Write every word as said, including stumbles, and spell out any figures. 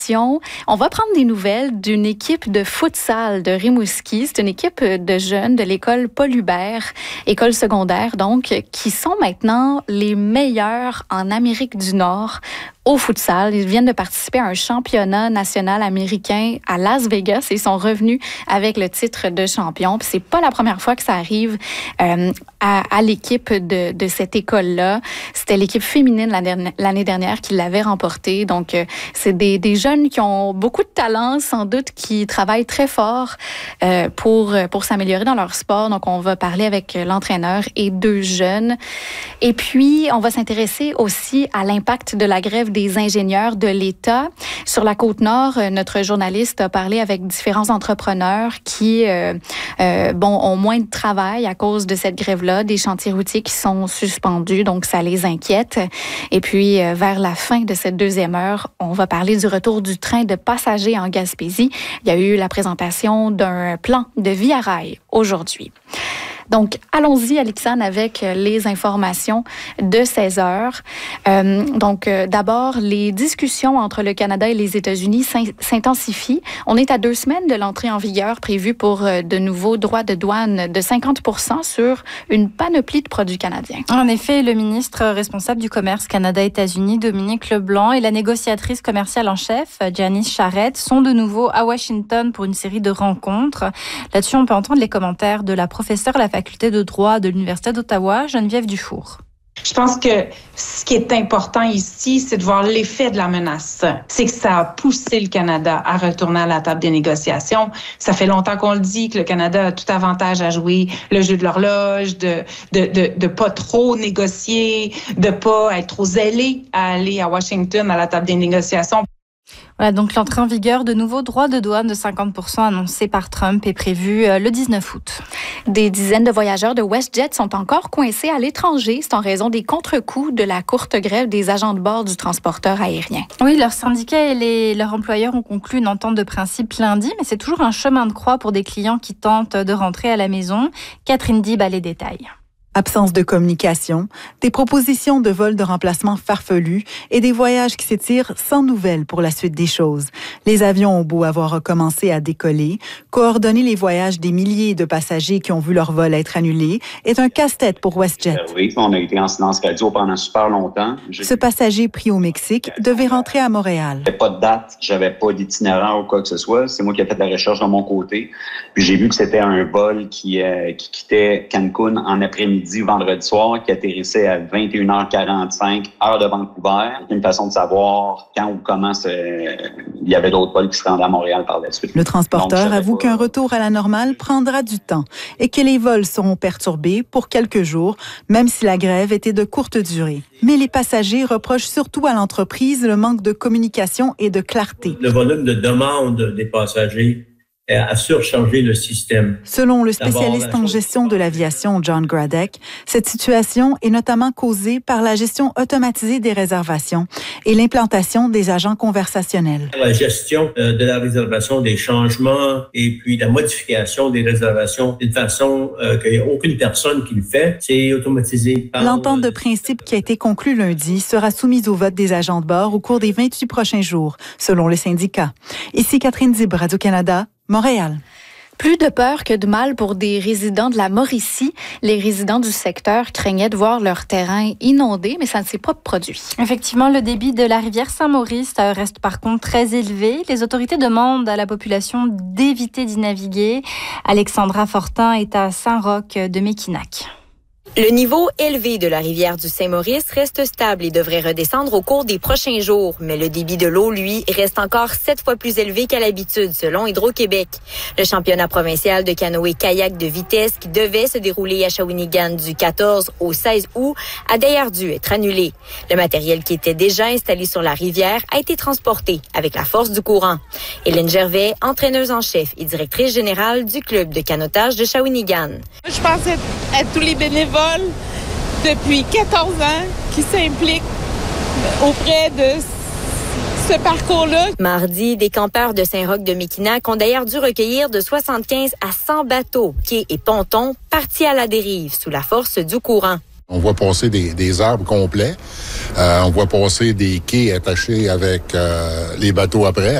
On va prendre des nouvelles d'une équipe de futsal de Rimouski. C'est une équipe de jeunes de l'école Paul Hubert, école secondaire donc, qui sont maintenant les meilleurs en Amérique du Nord au futsal. Ils viennent de participer à un championnat national américain à Las Vegas et sont revenus avec le titre de champion. Puis c'est pas la première fois que ça arrive euh, à, à l'équipe de, de cette école-là. C'était l'équipe féminine l'année, l'année dernière qui l'avait remporté. Donc, euh, c'est des, des jeunes qui ont beaucoup de talent, sans doute, qui travaillent très fort euh, pour, pour s'améliorer dans leur sport. Donc, on va parler avec l'entraîneur et deux jeunes. Et puis, on va s'intéresser aussi à l'impact de la grève des ingénieurs de l'État. Sur la Côte-Nord, notre journaliste a parlé avec différents entrepreneurs qui euh, euh, bon, ont moins de travail à cause de cette grève-là, des chantiers routiers qui sont suspendus, donc ça les inquiète. Et puis, euh, vers la fin de cette deuxième heure, on va parler du retour du train de passagers en Gaspésie. Il y a eu la présentation d'un plan de Via Rail aujourd'hui. Donc, allons-y, Alexandre, avec les informations de seize heures. Euh, donc, euh, d'abord, les discussions entre le Canada et les États-Unis s'intensifient. On est à deux semaines de l'entrée en vigueur prévue pour euh, de nouveaux droits de douane de cinquante pour cent sur une panoplie de produits canadiens. En effet, le ministre responsable du commerce Canada-États-Unis, Dominique Leblanc, et la négociatrice commerciale en chef, Janice Charette, sont de nouveau à Washington pour une série de rencontres. Là-dessus, on peut entendre les commentaires de la professeure à la faculté de droit de l'Université d'Ottawa, Geneviève Dufour. Je pense que ce qui est important ici, c'est de voir l'effet de la menace. C'est que ça a poussé le Canada à retourner à la table des négociations. Ça fait longtemps qu'on le dit, que le Canada a tout avantage à jouer le jeu de l'horloge, de de de, de pas trop négocier, de pas être trop zélé à aller à Washington à la table des négociations. Voilà, donc l'entrée en vigueur de nouveaux droits de douane de cinquante pour cent annoncés par Trump est prévue le dix-neuf août. Des dizaines de voyageurs de WestJet sont encore coincés à l'étranger. C'est en raison des contre-coups de la courte grève des agents de bord du transporteur aérien. Oui, leurs syndicats et les, leurs employeurs ont conclu une entente de principe lundi, mais c'est toujours un chemin de croix pour des clients qui tentent de rentrer à la maison. Catherine Dib a les détails. Absence de communication, des propositions de vols de remplacement farfelus et des voyages qui s'étirent sans nouvelles pour la suite des choses. Les avions ont beau avoir recommencé à décoller, coordonner les voyages des milliers de passagers qui ont vu leur vol être annulé est un casse-tête pour WestJet. Oui, on a été en silence radio pendant super longtemps. J'ai... Ce passager pris au Mexique devait rentrer à Montréal. J'avais pas de date, j'avais pas d'itinéraire ou quoi que ce soit. C'est moi qui ai fait la recherche de mon côté. Puis j'ai vu que c'était un vol qui, euh, qui quittait Cancun en après-midi vendredi soir, qui atterrissait à vingt et une heures quarante-cinq, heure de Vancouver. C'est une façon de savoir quand ou comment il y avait d'autres vols qui se rendaient à Montréal par la suite. Le transporteur Donc, avoue pas... qu'un retour à la normale prendra du temps et que les vols seront perturbés pour quelques jours, même si la grève était de courte durée. Mais les passagers reprochent surtout à l'entreprise le manque de communication et de clarté. Le volume de demande des passagers a surchargé le système. Selon le spécialiste en gestion de l'aviation, John Gradek, cette situation est notamment causée par la gestion automatisée des réservations et l'implantation des agents conversationnels. La gestion euh, de la réservation, des changements et puis la modification des réservations d'une façon euh, qu'il n'y a aucune personne qui le fait, c'est automatisé. Par... L'entente de principe qui a été conclue lundi sera soumise au vote des agents de bord au cours des vingt-huit prochains jours, selon le syndicat. Ici Catherine Dib, Radio-Canada, Montréal. Plus de peur que de mal pour des résidents de la Mauricie. Les résidents du secteur craignaient de voir leur terrain inondé, mais ça ne s'est pas produit. Effectivement, le débit de la rivière Saint-Maurice reste par contre très élevé. Les autorités demandent à la population d'éviter d'y naviguer. Alexandra Fortin est à Saint-Roch de Mekinac. Le niveau élevé de la rivière du Saint-Maurice reste stable et devrait redescendre au cours des prochains jours. Mais le débit de l'eau, lui, reste encore sept fois plus élevé qu'à l'habitude, selon Hydro-Québec. Le championnat provincial de canoë-kayak de vitesse qui devait se dérouler à Shawinigan du quatorze au seize août a d'ailleurs dû être annulé. Le matériel qui était déjà installé sur la rivière a été transporté avec la force du courant. Hélène Gervais, entraîneuse en chef et directrice générale du club de canotage de Shawinigan. Je pense à tous les bénévoles depuis quatorze ans qui s'impliquent auprès de ce parcours-là. Mardi, des campeurs de Saint-Roch de Mekinac ont d'ailleurs dû recueillir de soixante-quinze à cent bateaux, quais et pontons partis à la dérive sous la force du courant. On voit passer des, des arbres complets. Euh, on voit passer des quais attachés avec euh, les bateaux après.